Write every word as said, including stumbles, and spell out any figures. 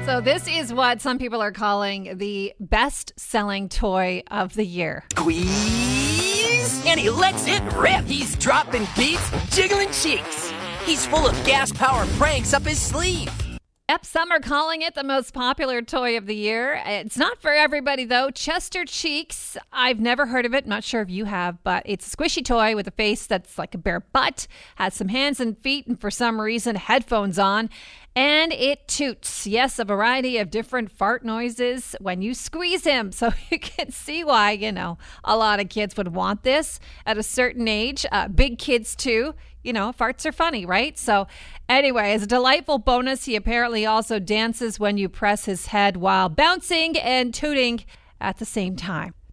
So this is what some people are calling the best-selling toy of the year. Squeeze! And he lets it rip! He's dropping beats, jiggling cheeks. He's full of gas-powered pranks up his sleeve. Yep, some are calling it the most popular toy of the year. It's not for everybody, though. Chester Cheeks, I've never heard of it. Not sure if you have, but it's a squishy toy with a face that's like a bare butt, has some hands and feet, and for some reason, headphones on. And it toots. Yes, a variety of different fart noises when you squeeze him. So you can see why, you know, a lot of kids would want this at a certain age. Uh, big kids, too. You know, farts are funny, right? So anyway, as a delightful bonus, he apparently also dances when you press his head while bouncing and tooting at the same time.